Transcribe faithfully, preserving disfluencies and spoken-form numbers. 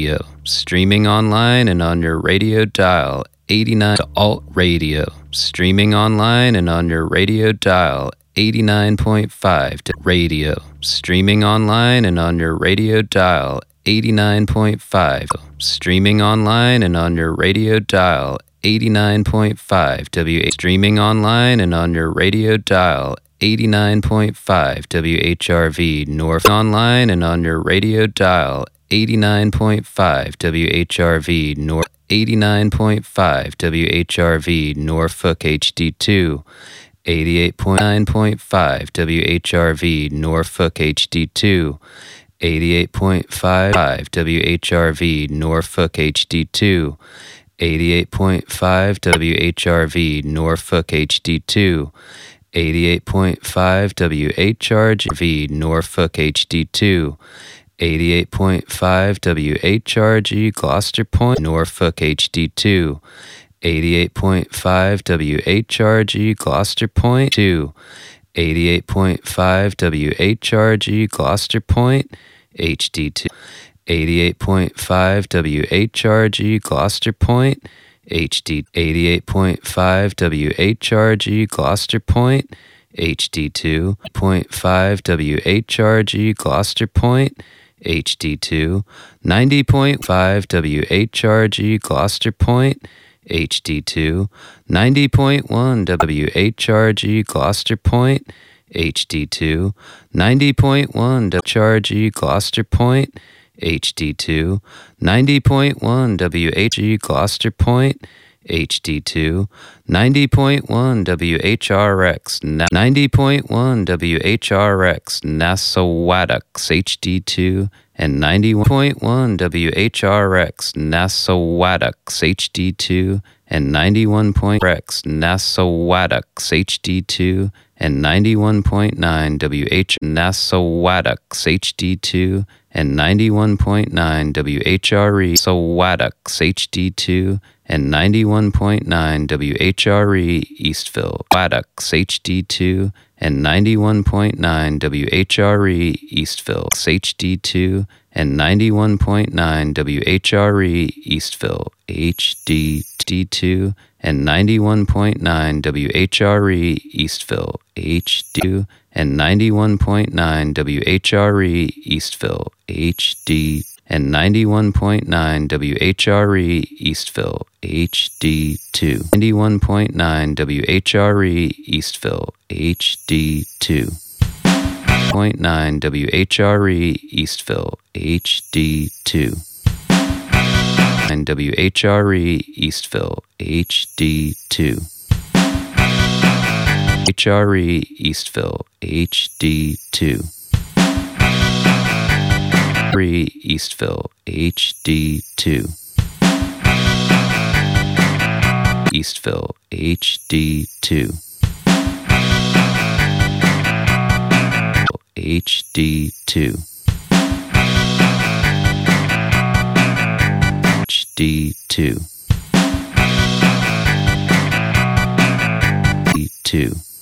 Radio. Streaming online and on your radio dial. eighty-nine to Alt Radio. Streaming online and on your radio dial. eighty-nine point five to Radio. Streaming online and on your radio dial. eighty-nine point five. Streaming online and on your radio dial. eighty-nine point five W H. Streaming online and on your radio dial. eighty-nine point five W H R V North. Online and on your radio dial. eighty-nine point five W H R V North. eighty-nine point five W H R V Norfolk H D two. eighty-eight point nine point five W H R V Norfolk H D two. eighty-eight point five W H R V Norfolk H D two. eighty-eight point five W H R V Norfolk H D two. eighty-eight point five W H R V Norfolk H D two. eighty-eight point five W H R G Gloucester Point Norfolk H D two. eighty-eight point five W H R G Gloucester Point two. eighty-eight point five W H R G Gloucester Point H D two. eighty-eight point five W H R G Gloucester Point H D. eighty-eight point five W H R G Gloucester Point H D two. Point five W H R G Gloucester Point H D two. ninety point five W H R G Gloucester Point H D two. ninety point one W H R G Gloucester Point H D two. ninety point one W H R G Gloucester Point H D two. ninety point one W H G Gloucester Point H D two. ninety point one W H R X. ninety point one W H R X Nassauwattux H D two. And ninety-one point one W H R X Nassauwattux H D two. And ninety-one point X Nassauwattux H D two. And ninety-one point nine W H Nassauwattux H D two. And ninety-one point nine W H R E Nassauwattux H D two. And ninety-one point nine W H R E Eastville Wattux H D two. And ninety-one point nine W H R E Eastville H D two. And ninety-one point nine W H R E Eastville H D two. And ninety-one point nine W H R E Eastville H D two. And ninety-one point nine W H R E Eastville H D. And ninety-one point nine W H R E Eastville H D two. ninety-one point nine W H R E Eastville H D two. Point nine W H R E Eastville H D two. And W H R E Eastville H D two. H R E Eastville H D two. Eastville H D two. Eastville H D two. H D two. H D two. D two.